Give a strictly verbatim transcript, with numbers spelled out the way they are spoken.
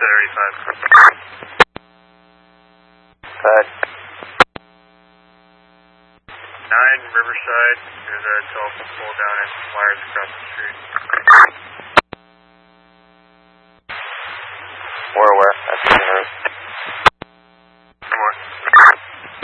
thirty-five. Good. nine Riverside, there's a telephone pole down and wires across the street. Where, where? That's the roof.